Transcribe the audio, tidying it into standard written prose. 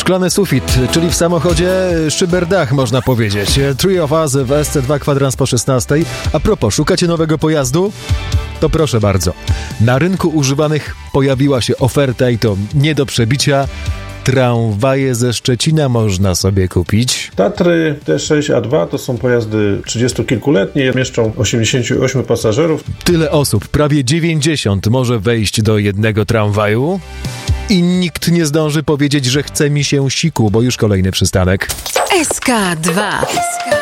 Szklany sufit, czyli w samochodzie szyberdach, można powiedzieć. Three of Us w SC2 kwadrans po 16. A propos, szukacie nowego pojazdu? To proszę bardzo. Na rynku używanych pojawiła się oferta i to nie do przebicia. Tramwaje ze Szczecina można sobie kupić. Tatry T6A2 to są pojazdy 30-kilkuletnie, mieszczą 88 pasażerów. Tyle osób, prawie 90 może wejść do jednego tramwaju i nikt nie zdąży powiedzieć, że chce mi się siku, bo już kolejny przystanek. SK2.